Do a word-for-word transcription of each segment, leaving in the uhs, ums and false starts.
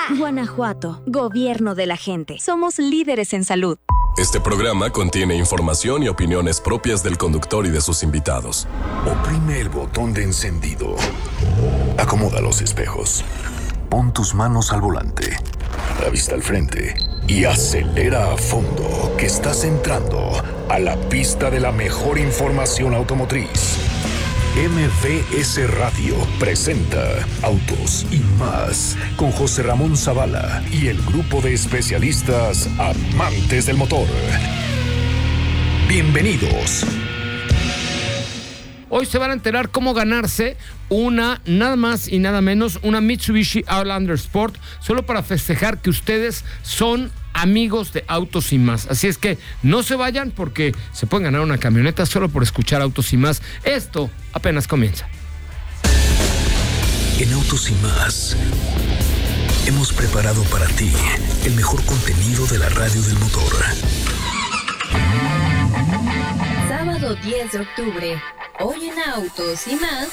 Guanajuato, gobierno de la gente. Somos líderes en salud. Este programa contiene información y opiniones propias del conductor y de sus invitados. Oprime el botón de encendido. Acomoda los espejos. Pon tus manos al volante. La vista al frente. Y acelera a fondo, que estás entrando a la pista de la mejor información automotriz. M V S Radio presenta Autos y Más con José Ramón Zavala y el grupo de especialistas amantes del motor. Bienvenidos. Hoy se van a enterar cómo ganarse una, nada más y nada menos, una Mitsubishi Outlander Sport, solo para festejar que ustedes son amigos de Autos y Más. Así es que no se vayan porque se pueden ganar una camioneta solo por escuchar Autos y Más. Esto apenas comienza. En Autos y Más hemos preparado para ti el mejor contenido de la radio del motor. Sábado diez de octubre, hoy en Autos y Más.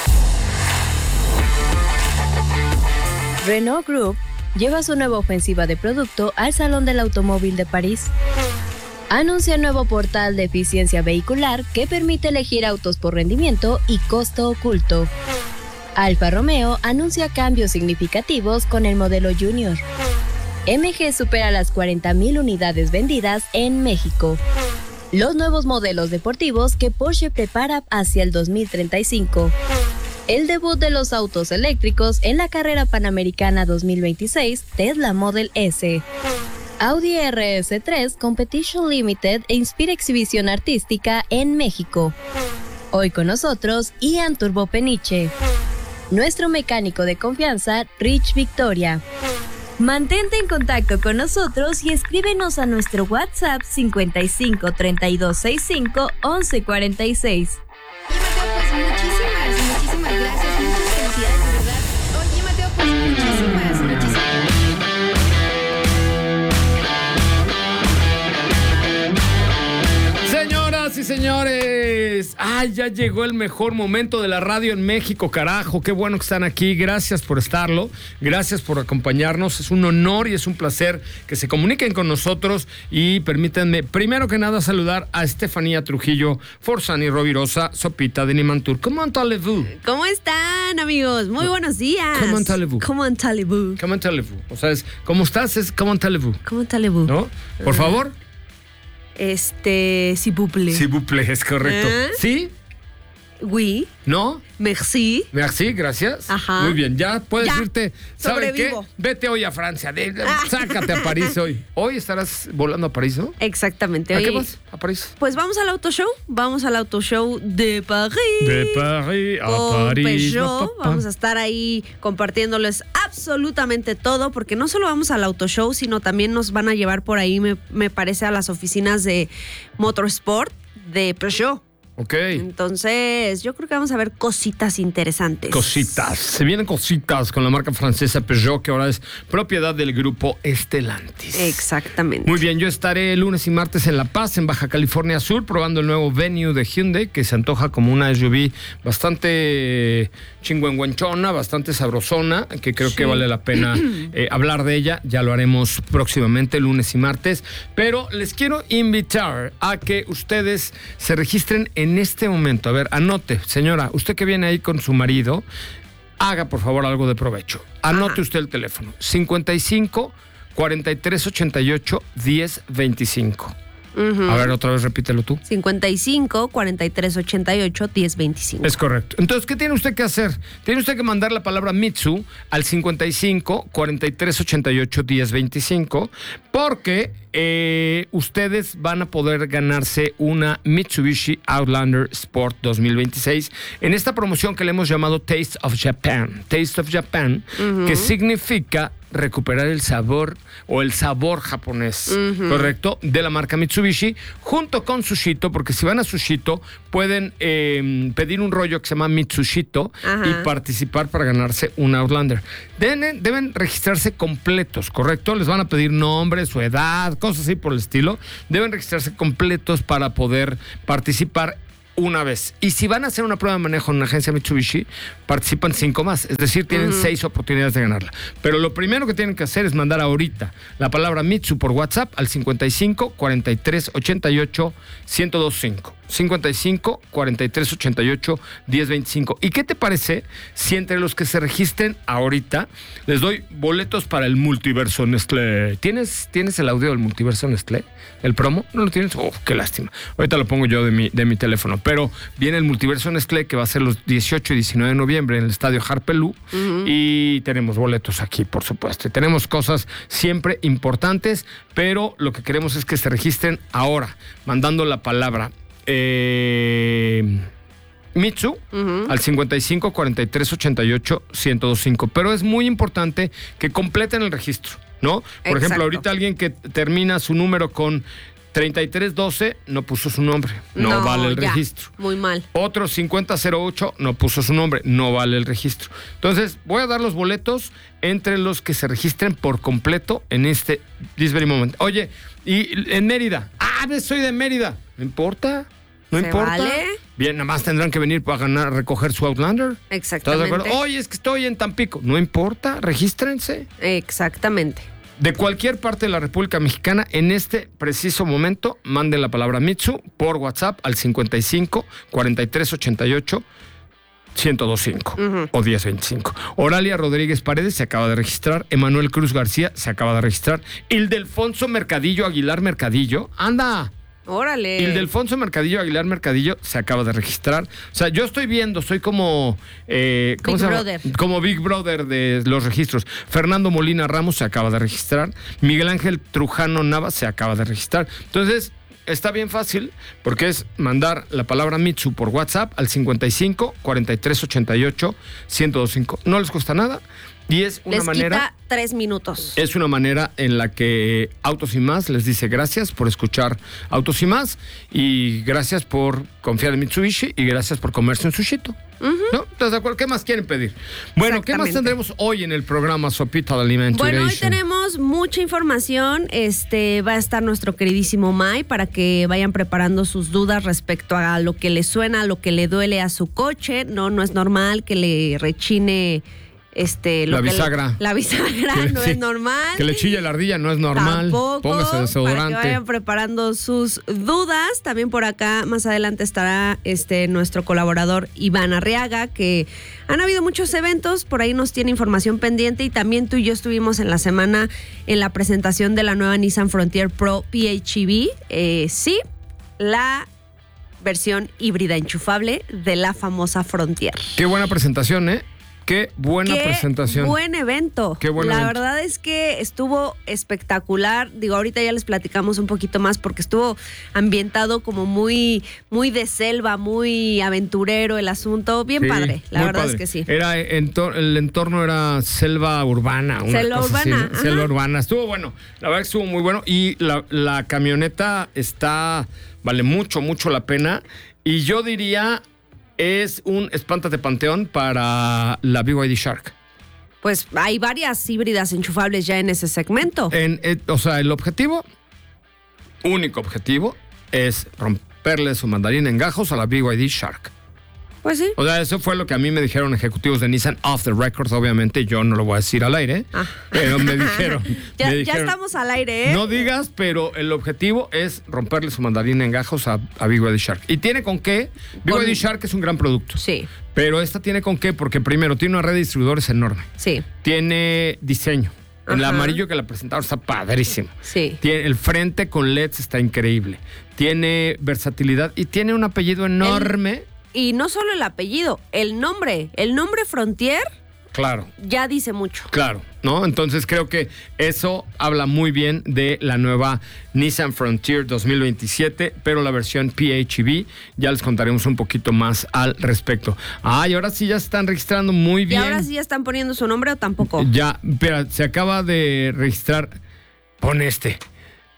Renault Group lleva su nueva ofensiva de producto al Salón del Automóvil de París. Anuncia el nuevo portal de eficiencia vehicular que permite elegir autos por rendimiento y costo oculto. Alfa Romeo anuncia cambios significativos con el modelo Junior. M G supera las cuarenta mil unidades vendidas en México. Los nuevos modelos deportivos que Porsche prepara hacia el dos mil treinta y cinco. El debut de los autos eléctricos en la carrera panamericana dos mil veintiséis, Tesla Model S. Audi R S tres Competition Limited e inspira exhibición artística en México. Hoy con nosotros, Ian Turbo Peniche. Nuestro mecánico de confianza, Rich Victoria. Mantente en contacto con nosotros y escríbenos a nuestro WhatsApp cincuenta y cinco, treinta y dos, sesenta y cinco, once, cuarenta y seis. Oye, Mateo, pues muchísimas, muchísimas gracias, muchas felicidades, de verdad. Oye, Mateo, pues muchísimas, muchísimas. Señoras y señores, ¡ay, ya llegó el mejor momento de la radio en México, carajo! ¡Qué bueno que están aquí! Gracias por estarlo, gracias por acompañarnos. Es un honor y es un placer que se comuniquen con nosotros y permítanme, primero que nada, saludar a Estefanía Trujillo, Forzani Rovirosa, Sopita de Nimantur. ¿Cómo allez-vous? ¿Cómo están, amigos? Muy buenos días. ¿Cómo allez-vous? ¿Cómo allez-vous? ¿Cómo allez-vous? O sea, es, ¿cómo estás? Es ¿cómo allez-vous? ¿Cómo allez-vous? ¿No? Por favor. Este, s'il vous plaît. S'il vous plaît, es correcto. ¿Eh? ¿Sí? Oui. ¿No? Merci. Merci, gracias. Ajá. Muy bien, ya puedes Ya, irte. ¿Saben qué? sobrevivo. Vete hoy a Francia. De, de, sácate a París hoy. Hoy estarás volando a París, ¿no? Exactamente. ¿A Oye, qué vas? ¿A París? Pues vamos al auto show. Vamos al auto show de París. De París a Con París. Peugeot. No, papá. Vamos a estar ahí compartiéndoles absolutamente todo, porque no solo vamos al auto show, sino también nos van a llevar por ahí, me, me parece, a las oficinas de Motorsport de Peugeot. Ok. Entonces, yo creo que vamos a ver cositas interesantes. Cositas. Se vienen cositas con la marca francesa Peugeot, que ahora es propiedad del grupo Stellantis. Exactamente. Muy bien, yo estaré lunes y martes en La Paz, en Baja California Sur, probando el nuevo Venue de Hyundai, que se antoja como una S U V bastante chingüengüenchona, bastante sabrosona, que creo sí. que vale la pena eh, hablar de ella. Ya lo haremos próximamente, lunes y martes. Pero les quiero invitar a que ustedes se registren en este momento. A ver, anote, señora, usted que viene ahí con su marido, haga por favor algo de provecho. Anote Ajá. usted el teléfono, cincuenta y cinco, cuarenta y tres, ochenta y ocho, diez, veinticinco. Uh-huh. A ver, otra vez repítelo tú. cincuenta y cinco, cuarenta y tres, ochenta y ocho, diez, veinticinco. Es correcto. Entonces, ¿qué tiene usted que hacer? Tiene usted que mandar la palabra Mitsu al cincuenta y cinco, cuarenta y tres, ochenta y ocho, diez, veinticinco, porque eh, ustedes van a poder ganarse una Mitsubishi Outlander Sport dos mil veintiséis en esta promoción que le hemos llamado Taste of Japan. Taste of Japan, uh-huh. que significa recuperar el sabor o el sabor japonés, uh-huh. ¿correcto? De la marca Mitsubishi, junto con Sushito, porque si van a Sushito pueden eh, pedir un rollo que se llama Mitsushito uh-huh. y participar para ganarse un Outlander. Deben, deben registrarse completos, ¿correcto? Les van a pedir nombre, su edad, cosas así por el estilo. Deben registrarse completos para poder participar. una vez. Y si van a hacer una prueba de manejo en una agencia Mitsubishi, participan cinco más. Es decir, tienen uh-huh. seis oportunidades de ganarla. Pero lo primero que tienen que hacer es mandar ahorita la palabra Mitsu por WhatsApp al cincuenta y cinco, cuarenta y tres, ochenta y ocho, ciento veinticinco. cincuenta y cinco, cuarenta y tres, ochenta y ocho, diez veinticinco. ¿Y qué te parece si entre los que se registren ahorita les doy boletos para el Multiverso Nestlé? ¿Tienes, ¿Tienes el audio del Multiverso Nestlé? ¿El promo? ¿No lo tienes? Oh, qué lástima. Ahorita lo pongo yo de mi, de mi teléfono. Pero viene el Multiverso Nestlé que va a ser los dieciocho y diecinueve de noviembre en el Estadio Harpelú. Uh-huh. Y tenemos boletos aquí, por supuesto. Y tenemos cosas siempre importantes, pero lo que queremos es que se registren ahora, mandando la palabra Eh, Mitsu uh-huh. al cincuenta y cinco, cuarenta y tres, ochenta y ocho, ciento veinticinco. Pero es muy importante que completen el registro, ¿no? Por Exacto. ejemplo, ahorita alguien que termina su número con treinta y tres doce no puso su nombre, no, no vale el ya, registro. Muy mal. Otro cincuenta cero ocho no puso su nombre, no vale el registro. Entonces, voy a dar los boletos entre los que se registren por completo en este this very moment. Oye, y en Mérida. Ah, soy de Mérida. No importa. No ¿Se importa. Vale? Bien, nada más tendrán que venir para ganar, a recoger su Outlander. Exactamente. ¿Estás de acuerdo? Oye, es que estoy en Tampico. No importa, regístrense. Exactamente. De cualquier parte de la República Mexicana, en este preciso momento, manden la palabra Mitsu por WhatsApp al cincuenta y cinco, cuarenta y tres, ochenta y ocho, ciento veinticinco uh-huh. o diez veinticinco. Oralia Rodríguez Paredes se acaba de registrar. Emanuel Cruz García se acaba de registrar. Ildefonso Mercadillo Aguilar Mercadillo. ¡Anda! Órale. Ildefonso Mercadillo Aguilar Mercadillo se acaba de registrar. O sea, yo estoy viendo, soy como eh, ¿cómo Big se llama? Brother. Como Big Brother de los registros. Fernando Molina Ramos se acaba de registrar. Miguel Ángel Trujano Nava se acaba de registrar. Entonces, está bien fácil porque es mandar la palabra Mitsu por WhatsApp al cincuenta y cinco, cuarenta y tres, ochenta y ocho, ciento veinticinco. No les cuesta nada. Y es una les manera. Quita tres minutos. Es una manera en la que Autos y Más les dice gracias por escuchar Autos y Más y gracias por confiar en Mitsubishi y gracias por comerse un sushito. Uh-huh. ¿No? ¿Estás de acuerdo? ¿Qué más quieren pedir? Bueno, ¿qué más tendremos hoy en el programa Sopita de Alimento? Bueno, hoy tenemos mucha información. Este va a estar nuestro queridísimo Mai para que vayan preparando sus dudas respecto a lo que le suena, a lo que le duele a su coche. No, no es normal que le rechine. Este, lo la bisagra. Le, la bisagra le, no sí, es normal. Que le chille la ardilla no es normal. Tampoco. Póngase desodorante. Para que vayan preparando sus dudas. También por acá, más adelante estará este nuestro colaborador Iván Arriaga, que han habido muchos eventos, por ahí nos tiene información pendiente y también tú y yo estuvimos en la semana en la presentación de la nueva Nissan Frontier Pro P H E V. Eh, sí, la versión híbrida enchufable de la famosa Frontier. Qué buena presentación, ¿eh? Qué buena Qué presentación. Buen evento. Qué buen La evento. verdad es que estuvo espectacular. Digo, ahorita ya les platicamos un poquito más porque estuvo ambientado como muy, muy de selva, muy aventurero el asunto. Bien sí, padre, la verdad padre. es que sí. Era entor- el entorno era selva urbana. Una Selva cosa urbana. así, ¿no? Selva urbana. Estuvo bueno. La verdad que estuvo muy bueno. Y la, la camioneta está, vale mucho, mucho la pena. Y yo diría... es un espántate panteón para la B Y D Shark. Pues hay varias híbridas enchufables ya en ese segmento. En, eh, o sea, el objetivo, único objetivo, es romperle su mandarín en gajos a la B Y D Shark. Pues sí. O sea, eso fue lo que a mí me dijeron ejecutivos de Nissan off the record. Obviamente yo no lo voy a decir al aire, ah. pero me dijeron, ya, me dijeron, ya estamos al aire, ¿eh? No digas, pero el objetivo es romperle su mandarín en gajos a, a B Y D Shark. ¿Y tiene con qué? B Y D Shark es un gran producto. Sí. Pero esta tiene con qué, porque primero tiene una red de distribuidores enorme. Sí. Tiene diseño. Ajá. El amarillo que la presentaron está padrísimo. Sí. Tiene, el frente con L E Ds está increíble. Tiene versatilidad y tiene un apellido enorme. El, y no solo el apellido, el nombre. El nombre Frontier. Claro. Ya dice mucho. Claro, ¿no? Entonces creo que eso habla muy bien de la nueva Nissan Frontier dos mil veintisiete, pero la versión P H E V, ya les contaremos un poquito más al respecto. Ah, y ahora sí ya se están registrando muy bien. ¿Y ahora sí ya están poniendo su nombre o tampoco? Ya, espera, se acaba de registrar, pon este,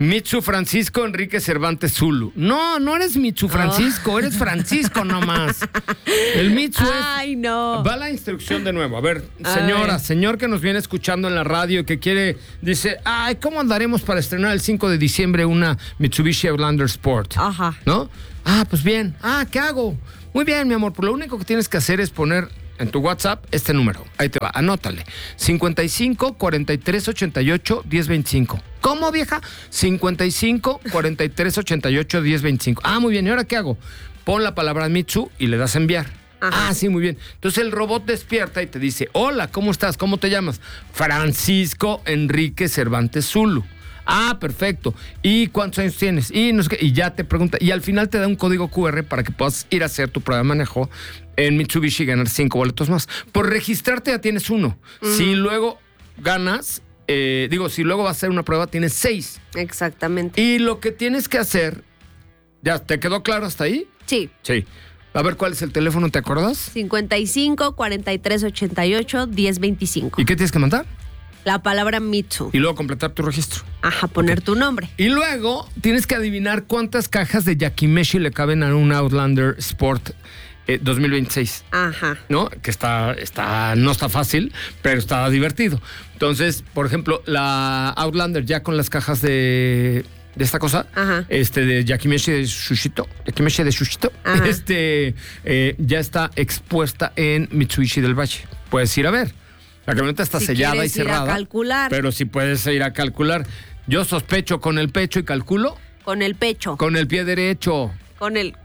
Mitsu Francisco Enrique Cervantes Zulu. No, no eres Mitsu Francisco, oh. eres Francisco nomás. El Mitsu es... Ay, no. Va la instrucción de nuevo. A ver, señora, a ver. señor que nos viene escuchando en la radio y que quiere, dice, ay, ¿cómo andaremos para estrenar el cinco de diciembre una Mitsubishi Outlander Sport? Ajá. ¿No? Ah, pues bien. Ah, ¿qué hago? Muy bien, mi amor, pues lo único que tienes que hacer es poner en tu WhatsApp este número. Ahí te va, anótale. cincuenta y cinco, cuarenta y tres, ochenta y ocho, diez veinticinco. ¿Cómo, vieja? cincuenta y cinco, cuarenta y tres, ochenta y ocho, diez veinticinco. Ah, muy bien. ¿Y ahora qué hago? Pon la palabra Mitsu y le das a enviar. Ajá. Ah, sí, muy bien. Entonces el robot despierta y te dice, hola, ¿cómo estás? ¿Cómo te llamas? Francisco Enrique Cervantes Zulu. Ah, perfecto. ¿Y cuántos años tienes? Y, no sé qué, y ya te pregunta. Y al final te da un código cu erre para que puedas ir a hacer tu prueba de manejo en Mitsubishi y ganar cinco boletos más. Por registrarte ya tienes uno. Uh-huh. Si luego ganas, eh, digo, si luego vas a hacer una prueba, tienes seis. Exactamente. Y lo que tienes que hacer, ¿ya te quedó claro hasta ahí? Sí. Sí. A ver, ¿cuál es el teléfono? ¿Te acuerdas? cincuenta y cinco, cuarenta y tres, ochenta y ocho, diez veinticinco. ¿Y qué tienes que mandar? La palabra Mitsu. Y luego completar tu registro. Ajá, poner okay. tu nombre. Y luego tienes que adivinar cuántas cajas de Yakimeshi le caben a un Outlander Sport eh, dos mil veintiséis. Ajá. ¿No? Que está, está, no está fácil, pero está divertido. Entonces, por ejemplo, la Outlander ya con las cajas de... de esta cosa, Ajá. este de Yakimeshi de Shushito, Yakimeshi de Shushito, Ajá. este eh, ya está expuesta en Mitsubishi del Valle. Puedes ir a ver. La camioneta está si sellada y cerrada. Ir a calcular. Pero si puedes ir a calcular. Yo sospecho con el pecho y calculo. Con el pecho. Con el pie derecho. Con el...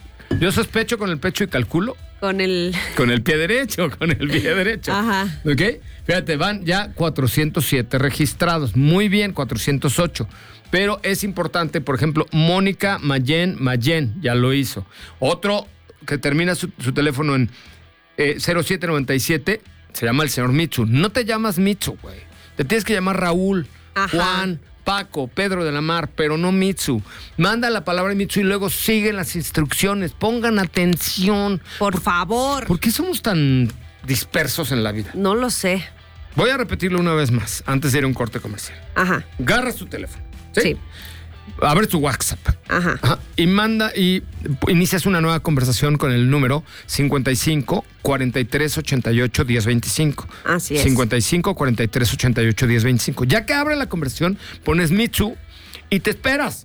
Yo sospecho con el pecho y calculo. Con el... Con el pie derecho, con el pie derecho. Ajá. ¿Ok? Fíjate, van ya cuatrocientos siete registrados. Muy bien, cuatrocientos ocho. Pero es importante, por ejemplo, Mónica Mayen Mayen ya lo hizo. Otro que termina su, su teléfono en eh, cero siete noventa y siete, se llama el señor Mitsu. No te llamas Mitsu, güey. Te tienes que llamar Raúl, Ajá. Juan, Paco, Pedro de la Mar, pero no Mitsu. Manda la palabra Mitsu y luego siguen las instrucciones. Pongan atención. Por favor. ¿Por qué somos tan dispersos en la vida? No lo sé. Voy a repetirlo una vez más, antes de ir a un corte comercial. Ajá. Agarras tu teléfono. Sí. Sí. Abres tu WhatsApp. Ajá. Ajá. Y manda y inicias una nueva conversación con el número cincuenta y cinco, cuarenta y tres, ochenta y ocho, diez veinticinco. Así es. cincuenta y cinco, cuarenta y tres, ochenta y ocho, diez veinticinco. Ya que abre la conversación, pones Mitsu y te esperas.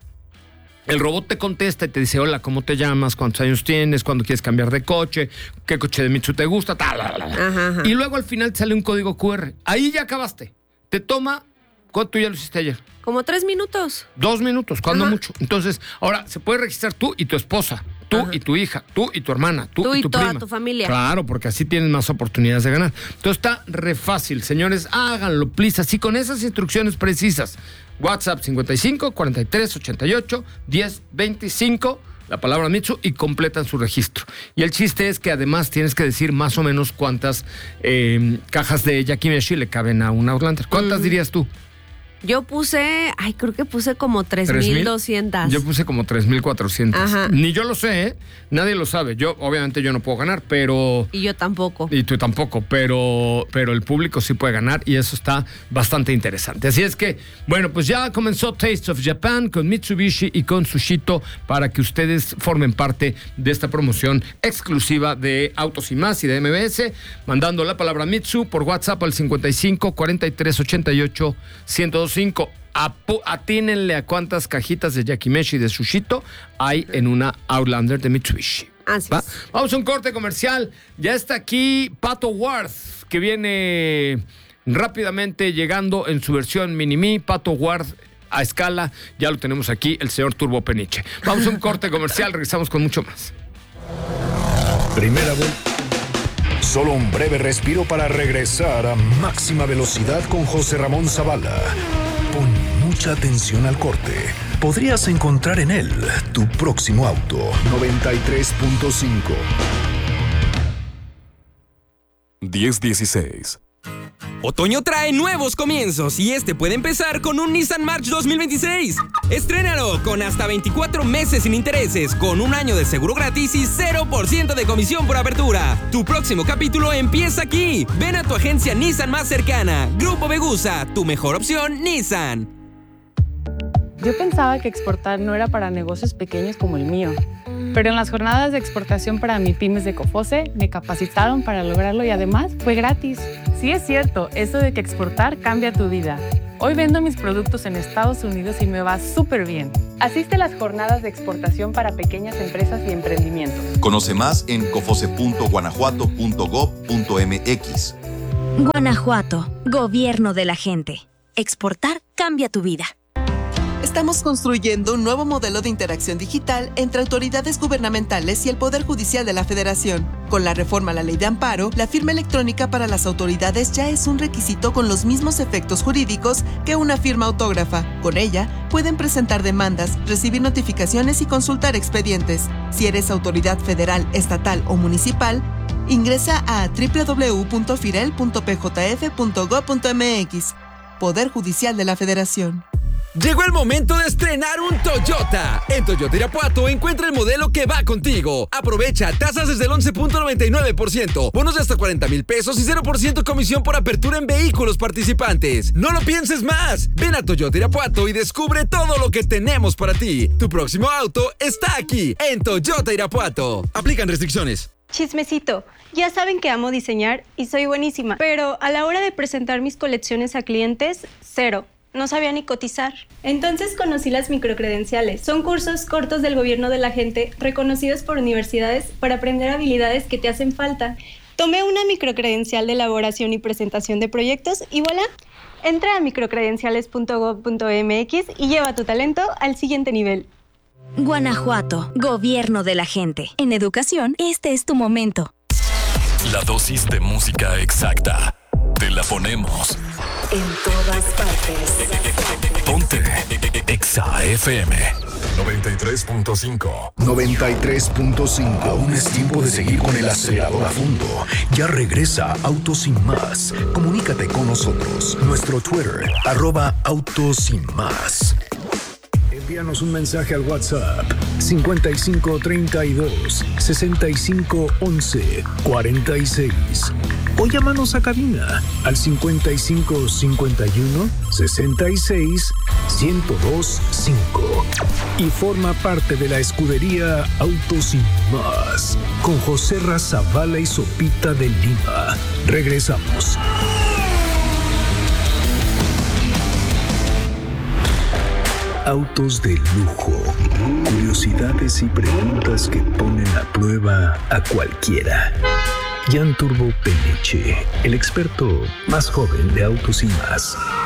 El robot te contesta y te dice, hola, ¿cómo te llamas? ¿Cuántos años tienes? ¿Cuándo quieres cambiar de coche? ¿Qué coche de Mitsu te gusta? Tal, tal, tal. Ajá, ajá. Y luego al final te sale un código cu erre. Ahí ya acabaste. Te toma... ¿Cuánto ya lo hiciste ayer? Como tres minutos. Dos minutos, cuando Ajá. mucho. Entonces, ahora se puede registrar tú y tu esposa, tú Ajá. y tu hija, tú y tu hermana, tú, Tú y y tu toda prima. tu familia. Claro, porque así tienes más oportunidades de ganar. Entonces está re fácil, señores, háganlo, please, así con esas instrucciones precisas. WhatsApp cincuenta y cinco, cuarenta y tres, ochenta y ocho, diez veinticinco, la palabra Mitsu y completan su registro. Y el chiste es que además tienes que decir más o menos cuántas eh, cajas de Yakimeshi le caben a un Outlander. ¿Cuántas mm. dirías tú? Yo puse, ay, creo que puse como tres mil doscientas. Yo puse como tres mil cuatrocientas. Ajá. Ni yo lo sé, ¿eh? Nadie lo sabe. Yo, obviamente, yo no puedo ganar, pero... Y yo tampoco. Y tú tampoco, pero, pero el público sí puede ganar y eso está bastante interesante. Así es que, bueno, pues ya comenzó Taste of Japan con Mitsubishi y con Sushito para que ustedes formen parte de esta promoción exclusiva de Autos y Más y de M B S, mandando la palabra Mitsu por WhatsApp al cincuenta y cinco, cuarenta y tres, ochenta y ocho, ciento veinticinco. Atínenle a cuántas cajitas de Yakimeshi y de Sushito hay en una Outlander de Mitsubishi. Así ¿Va? es. Vamos a un corte comercial. Ya está aquí Pato Ward, que viene rápidamente llegando en su versión mini-me. Pato Ward a escala, ya lo tenemos aquí, el señor Turbo Peniche. Vamos a un corte comercial, regresamos con mucho más. Primera vuelta. Solo un breve respiro para regresar a máxima velocidad con José Ramón Zavala. Pon mucha atención al corte. Podrías encontrar en él tu próximo auto. noventa y tres punto cinco. diez dieciséis. Otoño trae nuevos comienzos y este puede empezar con un Nissan March dos mil veintiséis. Estrénalo con hasta veinticuatro meses sin intereses, con un año de seguro gratis y cero por ciento de comisión por apertura. Tu próximo capítulo empieza aquí. Ven a tu agencia Nissan más cercana. Grupo Vegusa, tu mejor opción Nissan. Yo pensaba que exportar no era para negocios pequeños como el mío, pero en las jornadas de exportación para MIPYMES de COFOSE me capacitaron para lograrlo y además fue gratis. Sí es cierto, eso de que exportar cambia tu vida. Hoy vendo mis productos en Estados Unidos y me va súper bien. Asiste a las jornadas de exportación para pequeñas empresas y emprendimientos. Conoce más en cofose punto guanajuato punto gob punto mx. Guanajuato, gobierno de la gente. Exportar cambia tu vida. Estamos construyendo un nuevo modelo de interacción digital entre autoridades gubernamentales y el Poder Judicial de la Federación. Con la reforma a la Ley de Amparo, la firma electrónica para las autoridades ya es un requisito con los mismos efectos jurídicos que una firma autógrafa. Con ella, pueden presentar demandas, recibir notificaciones y consultar expedientes. Si eres autoridad federal, estatal o municipal, ingresa a doble u doble u doble u punto firel punto p j f punto gob punto mx. Poder Judicial de la Federación. Llegó el momento de estrenar un Toyota. En Toyota Irapuato encuentra el modelo que va contigo. Aprovecha tasas desde el once punto noventa y nueve por ciento, bonos de hasta cuarenta mil pesos y cero por ciento comisión por apertura en vehículos participantes. No lo pienses más. Ven a Toyota Irapuato y descubre todo lo que tenemos para ti. Tu próximo auto está aquí, en Toyota Irapuato. Aplican restricciones. Chismecito, ya saben que amo diseñar y soy buenísima, pero a la hora de presentar mis colecciones a clientes, cero. No sabía ni cotizar. Entonces conocí las microcredenciales. Son cursos cortos del gobierno de la gente, reconocidos por universidades para aprender habilidades que te hacen falta. Tomé una microcredencial de elaboración y presentación de proyectos y voilà. Entra a microcredenciales punto gob punto mx y lleva tu talento al siguiente nivel. Guanajuato, gobierno de la gente. En educación, este es tu momento. La dosis de música exacta. Te la ponemos. En todas partes. Ponte Exa F M noventa y tres punto cinco. noventa y tres punto cinco. Aún es tiempo de seguir con el acelerador a fondo. Ya regresa Autos Sin Más. Comunícate con nosotros. Nuestro Twitter, arroba Autos Sin Más. Envíanos un mensaje al WhatsApp cincuenta y cinco treinta y dos sesenta y cinco once cuarenta y seis o llámanos a cabina al cincuenta y cinco cincuenta y uno sesenta y seis ciento dos cinco y forma parte de la escudería Autos Sin Más con José Razabala y Sopita de Lima. Regresamos. Autos de lujo, curiosidades y preguntas que ponen a prueba a cualquiera. Jan Turbo Peniche, el experto más joven de Autos y Más.